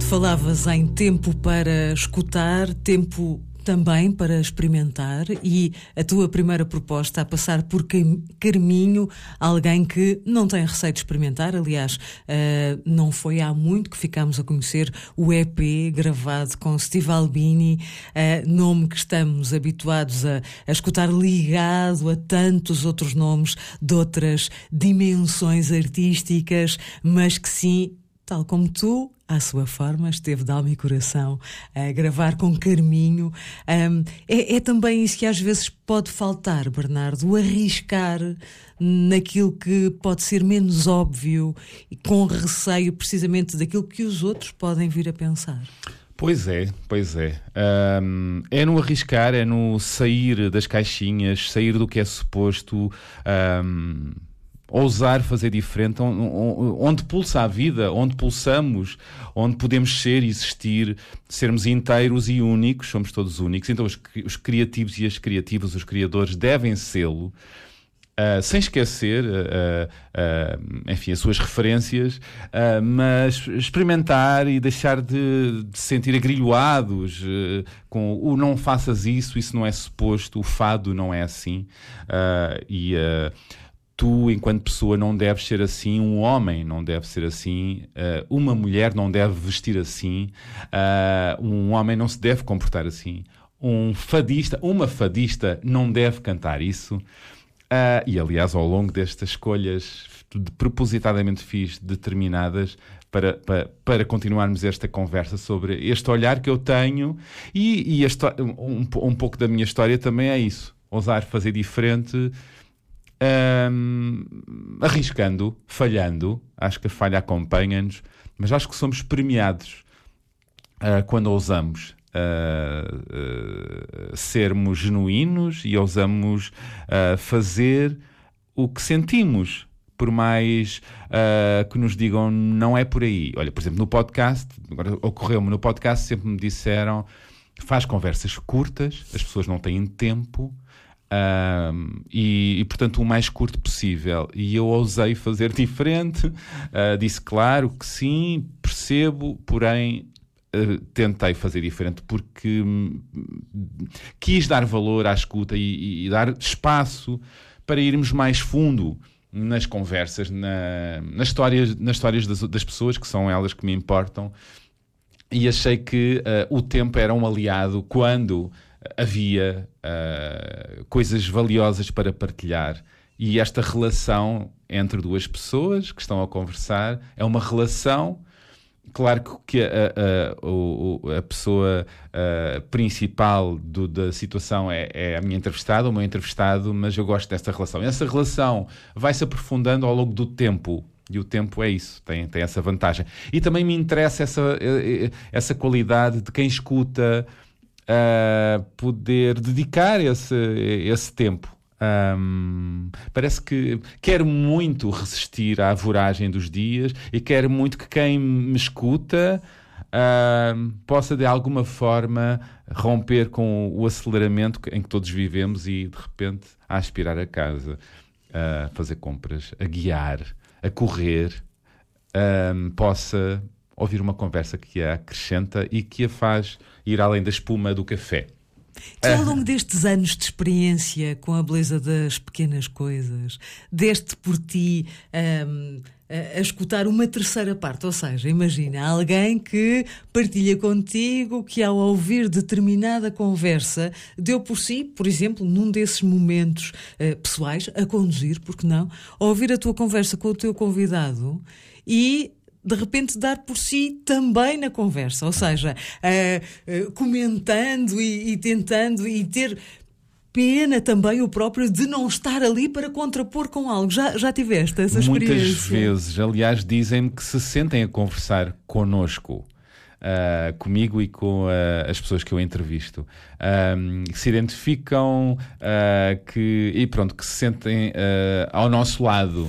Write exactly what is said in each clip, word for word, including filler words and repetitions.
Falavas em tempo para escutar, tempo também para experimentar, e a tua primeira proposta a passar por Carminho, alguém que não tem receio de experimentar. Aliás, uh, não foi há muito que ficámos a conhecer o E P gravado com Steve Albini, uh, nome que estamos habituados a, a escutar ligado a tantos outros nomes de outras dimensões artísticas, mas que sim, tal como tu, à sua forma, esteve de alma e coração a gravar com Carminho. Um, é, é também isso que às vezes pode faltar, Bernardo, o arriscar naquilo que pode ser menos óbvio e com receio precisamente daquilo que os outros podem vir a pensar. Pois é, pois é. Um, é no arriscar, é no sair das caixinhas, sair do que é suposto... Um, ousar fazer diferente, onde pulsa a vida, onde pulsamos, onde podemos ser, existir, sermos inteiros e únicos, somos todos únicos. Então os, os criativos e as criativas, os criadores, devem sê-lo, uh, sem esquecer, uh, uh, enfim, as suas referências, uh, mas experimentar e deixar de, de se sentir agrilhoados uh, com o não faças isso, isso não é suposto, o fado não é assim. Uh, e... Uh, Tu, enquanto pessoa, não deves ser assim, um homem não deve ser assim, uh, uma mulher não deve vestir assim, uh, um homem não se deve comportar assim, um fadista, uma fadista não deve cantar isso. Uh, e, aliás, ao longo destas escolhas de, propositadamente fiz determinadas para, para, para continuarmos esta conversa sobre este olhar que eu tenho e, e a um, um pouco da minha história também é isso, ousar fazer diferente. Um, arriscando, falhando, acho que a falha acompanha-nos, mas acho que somos premiados uh, quando ousamos uh, uh, sermos genuínos e ousamos uh, fazer o que sentimos, por mais uh, que nos digam não é por aí. Olha, por exemplo, no podcast, agora ocorreu-me no podcast, sempre me disseram faz conversas curtas, as pessoas não têm tempo. Um, e, e portanto o mais curto possível, e eu ousei fazer diferente, uh, disse claro que sim, percebo, porém uh, tentei fazer diferente porque um, quis dar valor à escuta e, e dar espaço para irmos mais fundo nas conversas, na, nas histórias, nas histórias das, das pessoas, que são elas que me importam, e achei que uh, o tempo era um aliado quando havia uh, coisas valiosas para partilhar, e esta relação entre duas pessoas que estão a conversar é uma relação, claro que a, a, a, a pessoa uh, principal do, da situação é, é a minha entrevistada, o meu entrevistado, mas eu gosto desta relação. E essa relação vai se aprofundando ao longo do tempo. E o tempo é isso, tem, tem essa vantagem. E também me interessa essa, essa qualidade de quem escuta, Uh, poder dedicar esse, esse tempo. Um, parece que quero muito resistir à voragem dos dias e quero muito que quem me escuta uh, possa de alguma forma romper com o aceleramento em que todos vivemos e de repente a aspirar a casa, a fazer compras, a guiar, a correr, um, possa ouvir uma conversa que a acrescenta e que a faz ir além da espuma do café. Que ao longo destes anos de experiência com a beleza das pequenas coisas, deste por ti um, a, a escutar uma terceira parte, ou seja, imagina alguém que partilha contigo, que ao ouvir determinada conversa deu por si, por exemplo, num desses momentos uh, pessoais, a conduzir, porque não, a ouvir a tua conversa com o teu convidado e de repente dar por si também na conversa, ou seja, uh, uh, comentando e, e tentando e ter pena também o próprio de não estar ali para contrapor com algo. Já, já tiveste essa experiência? Muitas vezes, aliás, dizem-me que se sentem a conversar connosco, uh, comigo e com uh, as pessoas que eu entrevisto, um, que se identificam uh, que, e pronto, que se sentem uh, ao nosso lado.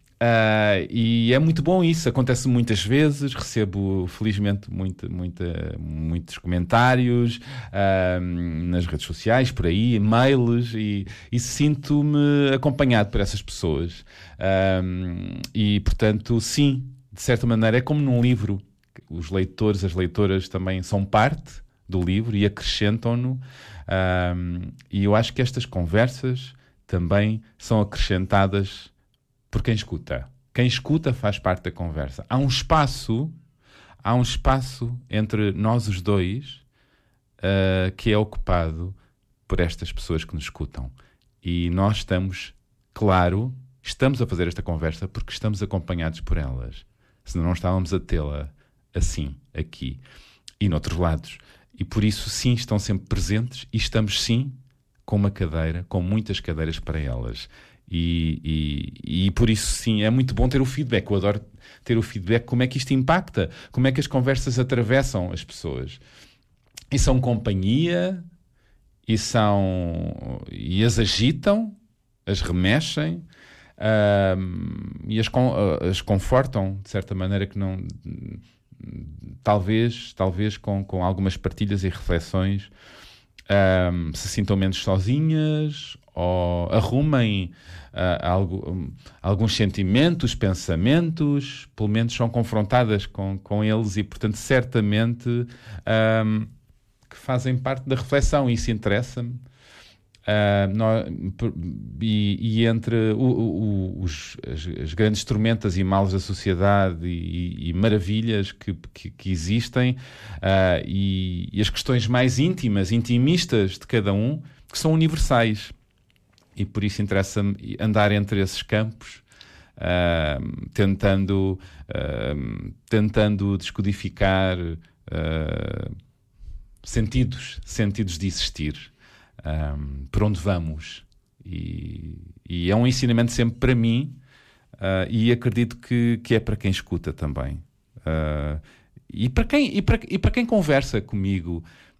Uh, e é muito bom isso, acontece muitas vezes, recebo felizmente muito, muita, muitos comentários uh, nas redes sociais, por aí, e-mails, e, e sinto-me acompanhado por essas pessoas. Uh, e portanto, sim, de certa maneira, é como num livro os leitores, as leitoras também são parte do livro e acrescentam-no. Um, e eu acho que estas conversas também são acrescentadas por quem escuta. Quem escuta faz parte da conversa. Há um espaço, há um espaço entre nós os dois uh, que é ocupado por estas pessoas que nos escutam. E nós estamos, claro, estamos a fazer esta conversa porque estamos acompanhados por elas. Senão não estávamos a tê-la assim, aqui e noutros lados. E por isso, sim, estão sempre presentes e estamos, sim, com uma cadeira, com muitas cadeiras para elas. E, e, e por isso, sim, é muito bom ter o feedback. Eu adoro ter o feedback. Como é que isto impacta? Como é que as conversas atravessam as pessoas? E são companhia, e, são, e as agitam, as remexem, uh, e as, uh, as confortam, de certa maneira, que não... Talvez, talvez com, com algumas partilhas e reflexões um, se sintam menos sozinhas ou arrumem uh, algo, um, alguns sentimentos, pensamentos, pelo menos são confrontadas com, com eles e, portanto, certamente um, que fazem parte da reflexão. Isso interessa-me. Uh, nós, e, e entre o, o, os, as, as grandes tormentas e males da sociedade e, e maravilhas que, que, que existem uh, e, e as questões mais íntimas, intimistas de cada um, que são universais. E por isso interessa-me andar entre esses campos, uh, tentando, uh, tentando descodificar uh, sentidos, sentidos de existir. Um, por onde vamos e, e é um ensinamento sempre para mim uh, e acredito que, que é para quem escuta também uh, e, para quem, e, para, e para quem conversa comigo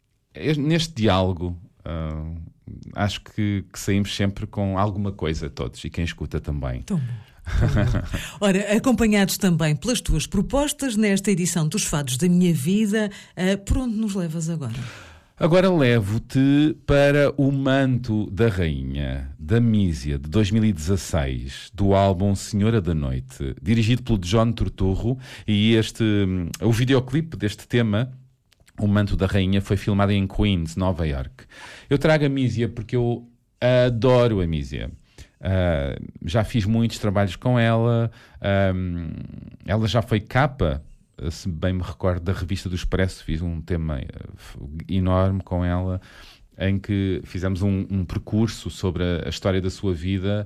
neste diálogo. uh, acho que, que saímos sempre com alguma coisa todos e quem escuta também. Tão bom. Ora, acompanhados também pelas tuas propostas nesta edição dos Fados da Minha Vida, uh, por onde nos levas agora? Agora levo-te para O Manto da Rainha, da Mísia, de dois mil e dezasseis, do álbum Senhora da Noite, dirigido pelo John Turturro, e este, o videoclipe deste tema, O Manto da Rainha, foi filmado em Queens, Nova York. Eu trago a Mísia porque eu adoro a Mísia. Uh, já fiz muitos trabalhos com ela, um, ela já foi capa, se bem me recordo, da revista do Expresso. Fiz um tema enorme com ela, em que fizemos um, um percurso sobre a, a história da sua vida,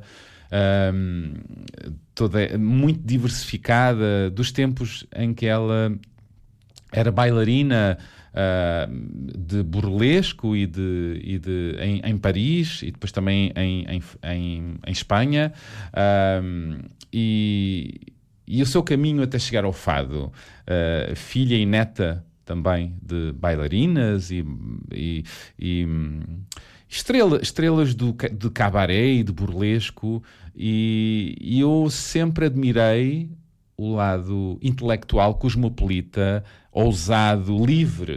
um, toda, muito diversificada, dos tempos em que ela era bailarina uh, de burlesco e de, e de, em, em Paris e depois também em, em, em, em Espanha, um, e E o seu caminho até chegar ao fado, uh, filha e neta também de bailarinas e, e, e estrela, estrelas do, de cabaré e de burlesco, e, e eu sempre admirei o lado intelectual, cosmopolita, ousado, livre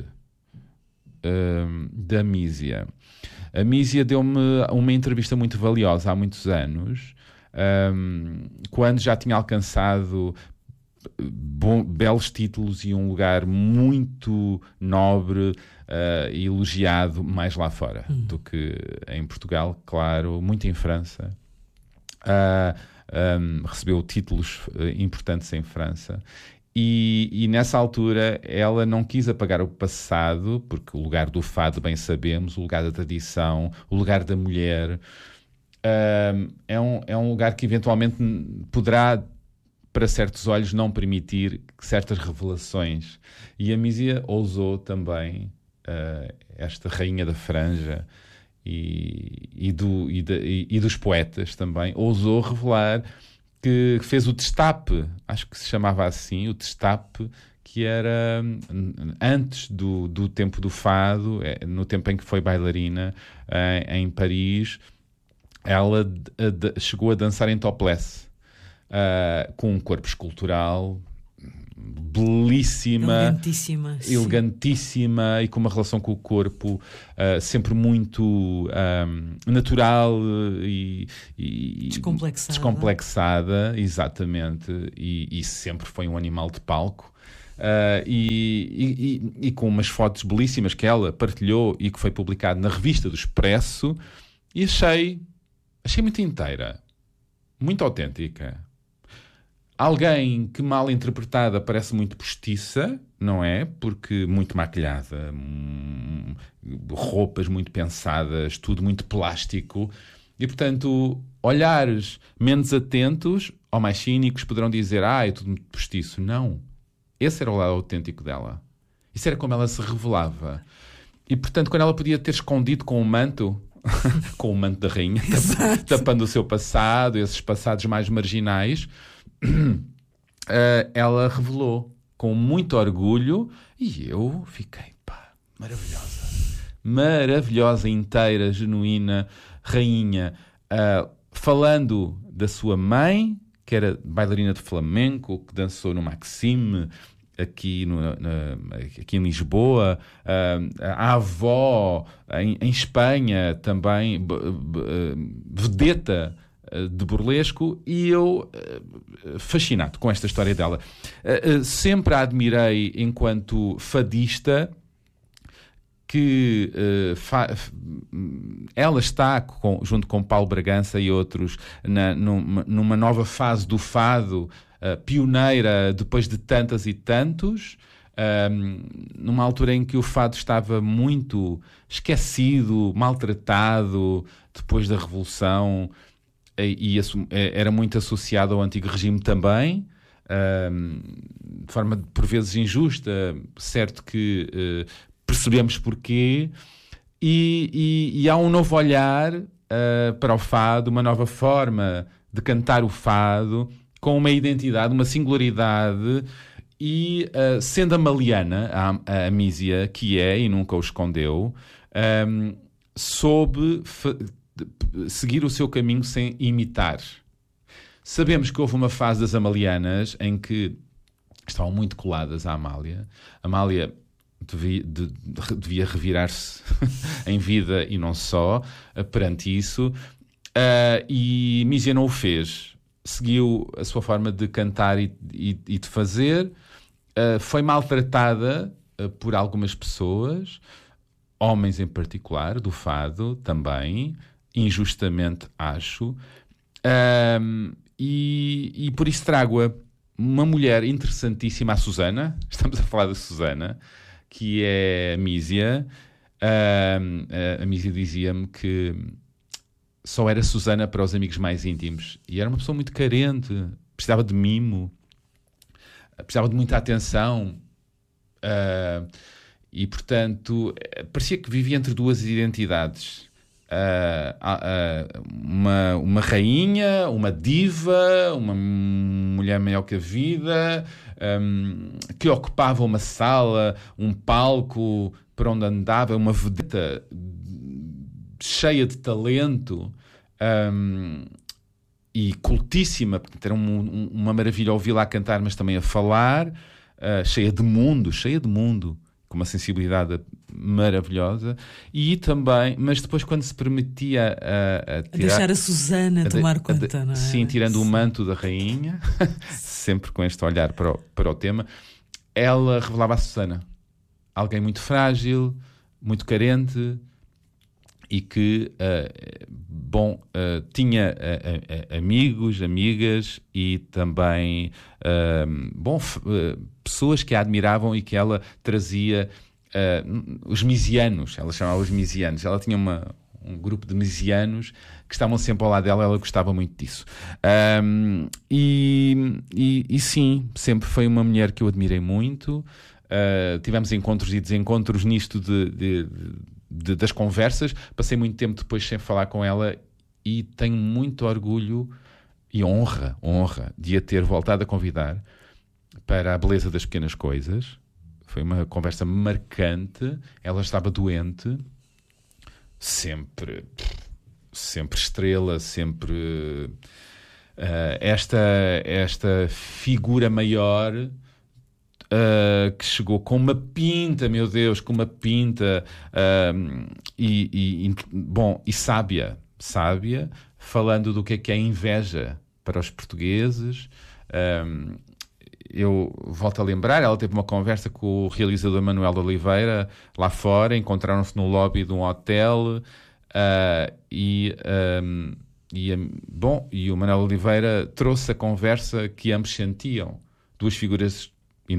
uh, da Mísia. A Mísia deu-me uma entrevista muito valiosa há muitos anos, Um, quando já tinha alcançado bom, belos títulos e um lugar muito nobre uh, e elogiado mais lá fora hum. do que em Portugal, claro, muito em França. Uh, um, recebeu títulos uh, importantes em França. E, e nessa altura ela não quis apagar o passado, porque o lugar do fado, bem sabemos, o lugar da tradição, o lugar da mulher... Uh, é, um, é um lugar que eventualmente poderá, para certos olhos, não permitir certas revelações. E a Mísia ousou também, uh, esta rainha da franja e, e, do, e, de, e, e dos poetas também, ousou revelar que fez o destape, acho que se chamava assim, o destape, que era antes do, do tempo do fado, no tempo em que foi bailarina em, em Paris. Ela a, de, chegou a dançar em topless, uh, com um corpo escultural belíssima, elegantíssima, elegantíssima e com uma relação com o corpo uh, sempre muito um, natural e, e descomplexada. descomplexada, exatamente, e, e sempre foi um animal de palco. Uh, e, e, e com umas fotos belíssimas que ela partilhou e que foi publicado na revista do Expresso, e achei, achei muito inteira, muito autêntica. Alguém que, mal interpretada, parece muito postiça, não é? Porque muito maquilhada, hum, roupas muito pensadas, tudo muito plástico. E, portanto, olhares menos atentos ou mais cínicos poderão dizer: ah, é tudo muito postiço. Não. Esse era o lado autêntico dela. Isso era como ela se revelava. E, portanto, quando ela podia ter escondido com o manto, com o manto da rainha, tapando o seu passado, esses passados mais marginais... Uh, ela revelou com muito orgulho, e eu fiquei, pá, maravilhosa, maravilhosa, inteira, genuína, rainha, uh, falando da sua mãe, que era bailarina de flamenco, que dançou no Maxime, aqui, no, na, aqui em Lisboa, uh, a avó em, em Espanha também, b, b, vedeta de burlesco, e eu uh, fascinado com esta história dela. Uh, uh, sempre a admirei enquanto fadista, que uh, fa- ela está, com, junto com Paulo Bragança e outros, na, numa, numa nova fase do fado, uh, pioneira depois de tantas e tantos, um, numa altura em que o fado estava muito esquecido, maltratado, depois da Revolução, e era muito associado ao antigo regime também, de forma por vezes injusta, certo que uh, percebemos porquê, e, e, e há um novo olhar uh, para o fado, uma nova forma de cantar o fado, com uma identidade, uma singularidade, e uh, sendo a Maliana, a, a Mísia, que é, e nunca o escondeu, um, soube... Fa- seguir o seu caminho sem imitar. Sabemos que houve uma fase das Amalianas em que estavam muito coladas à Amália. A Amália devia, de, devia revirar-se em vida e não só, perante isso, uh, e Mísia não o fez. Seguiu a sua forma de cantar e, e, e de fazer. Uh, foi maltratada uh, por algumas pessoas, homens em particular, do fado também, injustamente, acho, um, e, e por isso trago-a, uma mulher interessantíssima, a Susana. Estamos a falar da Susana, que é a Mísia. Um, a, a Mísia dizia-me que só era Susana para os amigos mais íntimos, e era uma pessoa muito carente, precisava de mimo, precisava de muita atenção, uh, e portanto parecia que vivia entre duas identidades. Uh, uh, uh, uma, uma rainha, uma diva, uma mulher maior que a vida, um, que ocupava uma sala, um palco por onde andava, uma vedeta cheia de talento, um, e cultíssima, portanto, era um, um, uma maravilha ouvi-la a cantar, mas também a falar, uh, cheia de mundo, cheia de mundo, com uma sensibilidade maravilhosa, e também, mas depois quando se permitia a, a, tirar, a deixar a Susana a tomar a, conta, a, não é? Sim, tirando sim. o manto da rainha, sempre com este olhar para o, para o tema, ela revelava a Susana, alguém muito frágil, muito carente, e que, uh, bom, uh, tinha uh, uh, amigos, amigas, e também, uh, bom, f- uh, pessoas que a admiravam e que ela trazia, uh, os misianos, ela chamava os misianos, ela tinha uma, um grupo de misianos que estavam sempre ao lado dela, ela gostava muito disso. Um, e, e, e sim, sempre foi uma mulher que eu admirei muito. Uh, tivemos encontros e desencontros nisto de... de, de De, das conversas, passei muito tempo depois sem falar com ela, e tenho muito orgulho e honra, honra de a ter voltado a convidar para a Beleza das Pequenas Coisas. Foi uma conversa marcante. Ela estava doente, sempre, sempre estrela, sempre uh, esta, esta figura maior. Uh, que chegou com uma pinta, meu Deus, com uma pinta, uh, e, e, bom, e sábia, sábia, falando do que é que é inveja para os portugueses. Uh, eu volto a lembrar, ela teve uma conversa com o realizador Manuel de Oliveira lá fora, encontraram-se no lobby de um hotel uh, e, um, e, bom, e o Manuel Oliveira trouxe a conversa que ambos sentiam. Duas figuras